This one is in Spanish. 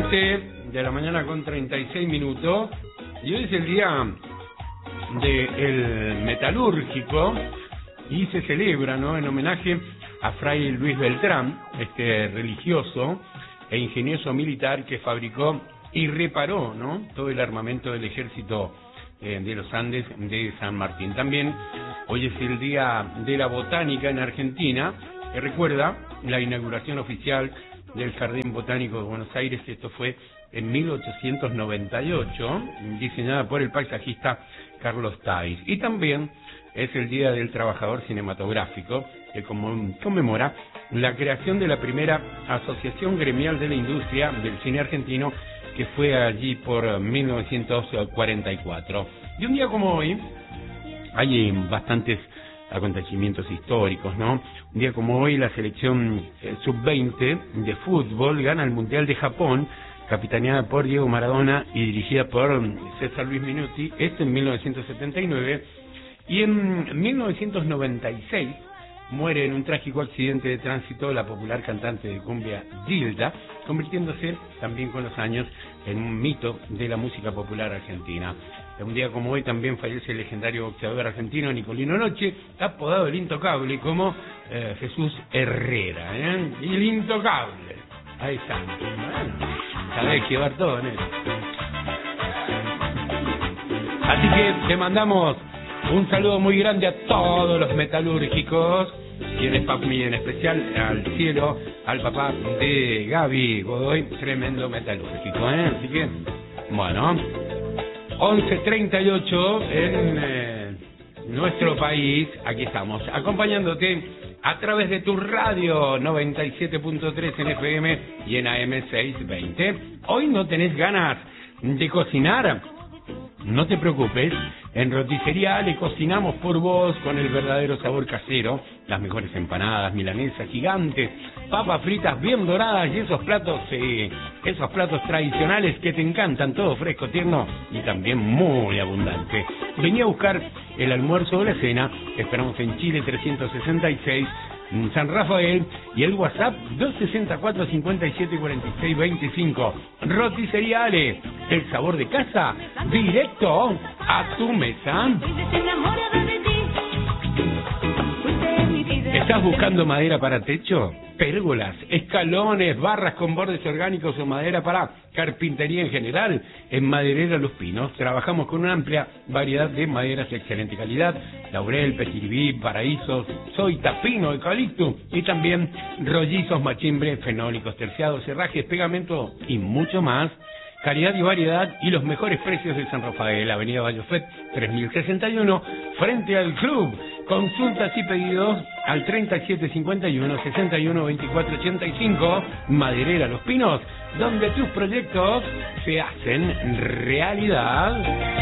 7 de la mañana con 36 minutos. Y hoy es el día del metalúrgico y se celebra, ¿no?, en homenaje a Fray Luis Beltrán, este religioso e ingenioso militar que fabricó y reparó, ¿no?, todo el armamento del ejército de los Andes de San Martín. También hoy es el día de la botánica en Argentina, que recuerda la inauguración oficial del Jardín Botánico de Buenos Aires. Esto fue en 1898, diseñada por el paisajista Carlos Tais. Y también es el Día del Trabajador Cinematográfico, que conmemora la creación de la primera asociación gremial de la industria del cine argentino, que fue allí por 1944. Y un día como hoy, hay bastantes acontecimientos históricos, ¿no? Un día como hoy, la selección sub-20 de fútbol gana el Mundial de Japón, capitaneada por Diego Maradona y dirigida por César Luis Minuti, esto en 1979, y en 1996 muere en un trágico accidente de tránsito la popular cantante de cumbia Gilda, convirtiéndose también con los años en un mito de la música popular argentina. Un día como hoy también fallece el legendario boxeador argentino Nicolino Noche, apodado el Intocable, como Jesús Herrera, el Intocable. Ahí está. Bueno, sabés llevar todo en eso. Así que te mandamos un saludo muy grande a todos los metalúrgicos y en especial al cielo, al papá de Gaby Godoy, tremendo metalúrgico, Así que, bueno, 11:38 en nuestro país, aquí estamos, acompañándote a través de tu radio 97.3 en FM y en AM 620. Hoy no tenés ganas de cocinar, no te preocupes, en Roticería Ale cocinamos por vos con el verdadero sabor casero, las mejores empanadas, milanesas gigantes, papas fritas bien doradas y esos platos tradicionales que te encantan, todo fresco, tierno y también muy abundante. Vení a buscar el almuerzo o la cena, esperamos en Chile 366, en San Rafael, y el WhatsApp 264 57 46 25. Roticería Ale, el sabor de casa, directo a tu mesa. ¿Estás buscando madera para techo? Pérgolas, escalones, barras con bordes orgánicos o madera para carpintería en general. En Maderera Los Pinos trabajamos con una amplia variedad de maderas de excelente calidad: laurel, pechiribí, paraísos, soita, pino, eucalipto y también rollizos, machimbre, fenólicos, terciados, herrajes, pegamento y mucho más. Calidad y variedad y los mejores precios de San Rafael, Avenida Vallofet 3061, frente al club. Consultas y pedidos al 3751 61 24 85. Maderera Los Pinos, donde tus proyectos se hacen realidad.